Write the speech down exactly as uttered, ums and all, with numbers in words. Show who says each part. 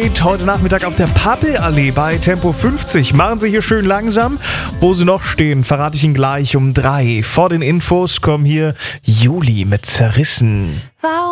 Speaker 1: geht heute Nachmittag auf der Pappelallee bei Tempo fünfzig. Machen Sie hier schön langsam. Wo Sie noch stehen, verrate ich Ihnen gleich um drei. Vor den Infos kommen hier Juli mit Zerrissen.